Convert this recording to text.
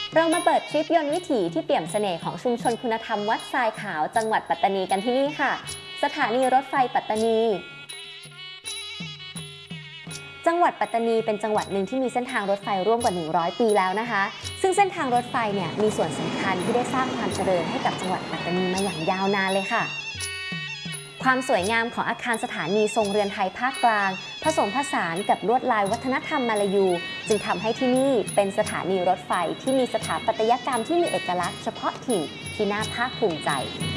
เรามาเปิดทริปยนต์วิถีที่เปี่ยมเสน่ห์ของชุมชนคุณธรรมวัดทรายขาวจังหวัดปัตตานีกันที่นี่ค่ะ สถานีรถไฟปัตตานี จังหวัดปัตตานีเป็นจังหวัดหนึ่งที่มีเส้นทางรถไฟร่วมกว่า100 ปีแล้วนะคะ ซึ่งเส้นทางรถไฟเนี่ยมีส่วนสำคัญที่ได้สร้างความเจริญให้กับจังหวัดปัตตานีมาอย่างยาวนานเลยค่ะ ความสวยงามของอาคารสถานีทรงเรือนไทยภาคกลางผสมผสานกับลวดลายวัฒนธรรมมาลายูจึงทำให้ที่นี่เป็นสถานีรถไฟที่มีสถาปัตยกรรมที่มีเอกลักษณ์เฉพาะถิ่นที่น่าภาคภูมิใจ